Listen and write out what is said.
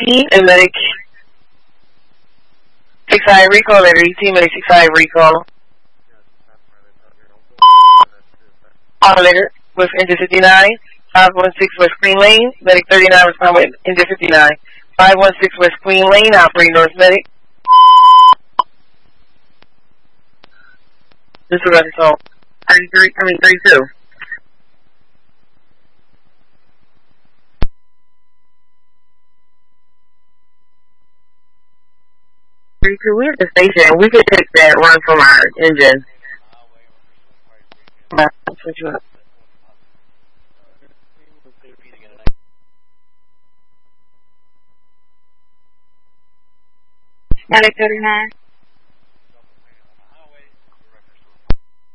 and medic 6i recall, letter 18, medic 6i recall. Operator with engine 59, 516 West Queen Lane, medic 39 respond with engine 59. 516 West Queen Lane, operating North medic. This is result 32. 32, we're at the station. We could take that run from our engine. I'll switch you up. Medic 39.